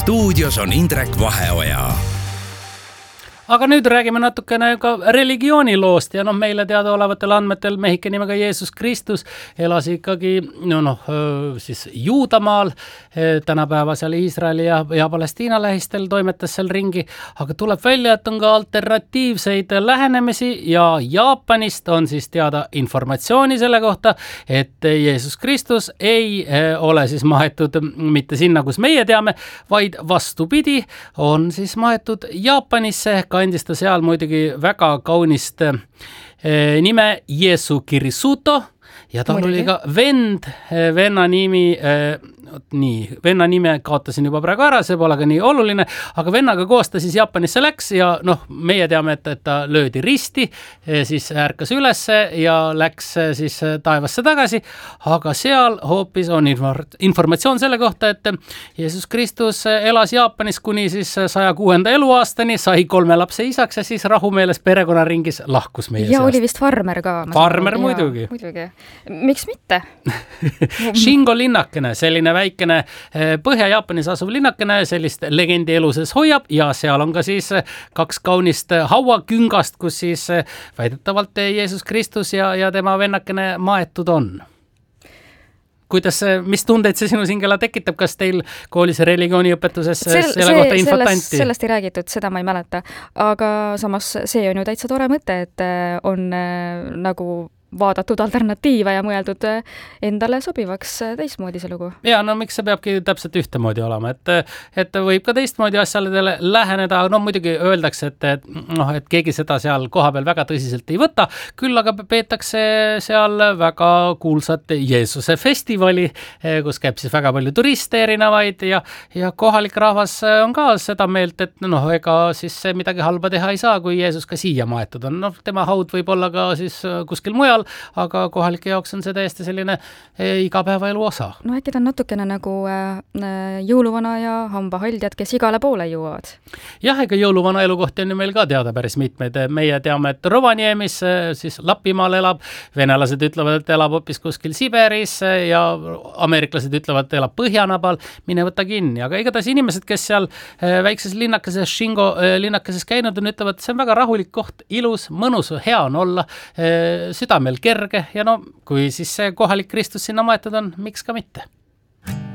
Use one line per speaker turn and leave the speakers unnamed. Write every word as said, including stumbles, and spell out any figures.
stuudios on Indrek Vaheoja.
Aga nüüd räägime natukene ka religiooniloost ja noh, meile teada olevatel andmetel mehike nimega Jeesus Kristus elas ikkagi no, noh, siis Juudamaal, tänapäeva seal Iisraeli ja, ja Palestiina lähistel toimetas seal ringi, aga tuleb välja, et on ka alternatiivseid lähenemisi ja Jaapanist on siis teada informatsiooni selle kohta, et Jeesus Kristus ei ole siis maetud mitte sinna, kus meie teame, vaid vastupidi, on siis maetud Jaapanisse, kandis ta seal muidugi väga kaunist eh, nime Jeesu Kirisuto ja tal oli ka vend, venna nimi, eh, nii, venna nime kaotasin juba praegu ära, see pole ka nii oluline, aga vennaga koos ta siis Jaapanisse läks ja noh, meie teame, et, et ta löödi risti, siis ärkas ülesse ja läks siis taevasse tagasi, aga seal hoopis on informatsioon selle kohta, et Jeesus Kristus elas Jaapanis kuni siis saja kuuenda eluaastani, sai kolme lapse isaks ja siis rahumeeles perekonnaringis lahkus meie
ja
seast.
Oli vist farmer ka.
Farmer muidugi.
muidugi. Miks mitte?
Shingo linnakene, selline väikene Põhja-Jaapanis asuv linnakene, sellist legendi eluses hoiab ja seal on ka siis kaks kaunist hauaküngast, kus siis väidetavalt Jeesus Kristus ja, ja tema vennakene maetud on. Kuidas, mis tundeid see sinu singela tekitab? Kas teil koolis religiooniõpetuses Sel, selle see, kohta infot
sellest,
anti?
Sellest ei räägitud, seda ma ei mäleta. Aga samas see on ju täitsa tore mõte, et on nagu vaadatud alternatiive ja mõeldud endale sobivaks teistmoodi see lugu.
Ja no miks see peabki täpselt ühtemoodi olema, et, et võib ka teistmoodi asjadele läheneda, no muidugi öeldakse, et, et, noh, et keegi seda seal kohapeal väga tõsiselt ei võta, küll aga peetakse seal väga kuulsat Jeesuse festivali, kus käib siis väga palju turiste erinevaid ja, ja kohalik rahvas on ka seda meelt, et noh, ega siis midagi halba teha ei saa, kui Jeesus ka siia maetud on. No, tema haud võib olla ka siis kuskil mujal, aga kohalike jaoks on see täiesti selline igapäevaelu osa.
No äkki ta on natukene nagu äh, jõuluvana ja hambahaldjad, kes igale poole jõuavad.
Jah, ega jõuluvana elukohti on ju meil ka teada päris mitmeid. Meie teame, et Rovaniemis siis Lapimaal elab, venelased ütlevad, et elab hoopis kuskil Siberis ja ameeriklased ütlevad, et elab Põhjanabal, mine võta kinni. Aga igatahes inimesed, kes seal väikses linnakeses, Shingo linnakeses käinud on, ütlevad, et see on väga rahulik koht, ilus, mõnus, hea on olla, südamel kerge ja no kui siis see kohalik Kristus sinna maetud on, miks ka mitte?